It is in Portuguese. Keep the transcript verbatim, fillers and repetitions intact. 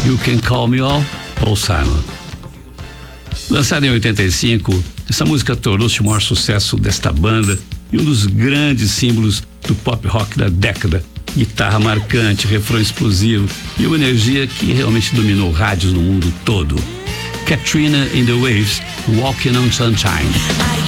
You Can Call Me All, Paul Simon. Lançada em oitenta e cinco, essa música tornou-se o maior sucesso desta banda e um dos grandes símbolos do pop rock da década. Guitarra marcante, refrão explosivo e uma energia que realmente dominou rádios no mundo todo. Katrina and the Waves, Walking on Sunshine.